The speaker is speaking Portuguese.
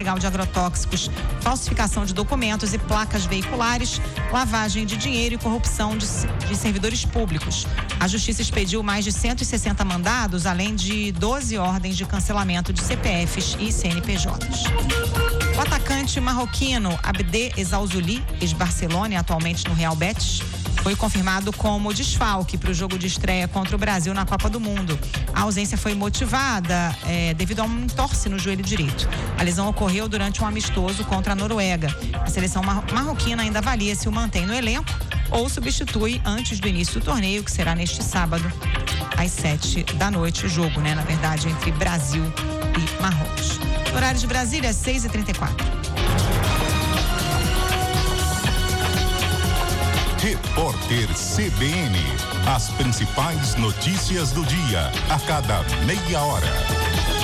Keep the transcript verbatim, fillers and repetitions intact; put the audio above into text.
ilegal de agrotóxicos, falsificação de documentos e placas veiculares, lavagem de dinheiro e corrupção de, de servidores públicos. A Justiça expediu mais de cento e sessenta mandados, além de doze ordens de cancelamento de C P Fs e C N P Js. O atacante marroquino Abde Ezzalzouli, ex-Barcelona e atualmente no Real Betis, foi confirmado como desfalque para o jogo de estreia contra o Brasil na Copa do Mundo. A ausência foi motivada é, devido a um entorse no joelho direito. A lesão ocorreu durante um amistoso contra a Noruega. A seleção marroquina ainda avalia se o mantém no elenco ou substitui antes do início do torneio, que será neste sábado, às sete da noite, o jogo, né? Na verdade, entre Brasil e Marrocos. Horário de Brasília, seis e trinta e quatro. Repórter C B N. As principais notícias do dia, a cada meia hora.